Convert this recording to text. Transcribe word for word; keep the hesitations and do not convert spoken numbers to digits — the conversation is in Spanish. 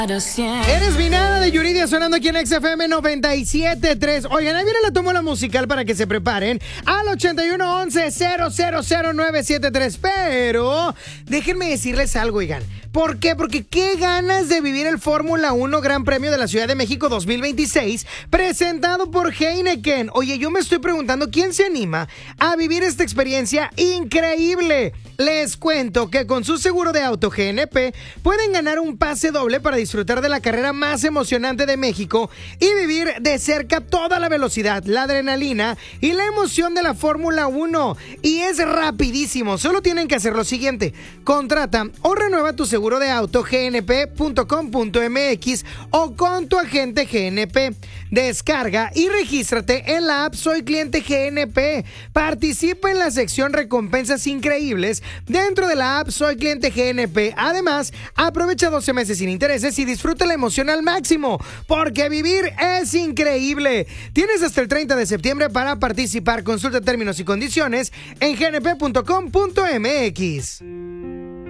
Eres mi nada de Yuridia sonando aquí en X F M noventa y siete punto tres. Oigan, ahí viene la tómbola musical para que se preparen al ochenta y uno once cero cero cero nueve siete tres. Pero déjenme decirles algo, oigan. ¿Por qué? Porque qué ganas de vivir el Fórmula uno Gran Premio de la Ciudad de México dos mil veintiséis presentado por Heineken. Oye, yo me estoy preguntando quién se anima a vivir esta experiencia increíble. Les cuento que con su seguro de auto G N P pueden ganar un pase doble para disfrutar de la carrera más emocionante de México y vivir de cerca toda la velocidad, la adrenalina y la emoción de la Fórmula uno. Y es rapidísimo, solo tienen que hacer lo siguiente: contrata o renueva tu seguro de auto g n p punto com punto m x o con tu agente G N P. Descarga y regístrate en la app Soy Cliente G N P. Participa en la sección recompensas increíbles dentro de la app Soy Cliente G N P. Además, aprovecha doce meses sin intereses y disfruta la emoción al máximo, porque vivir es increíble. Tienes hasta el treinta de septiembre para participar. Consulta términos y condiciones en g n p punto com punto m x.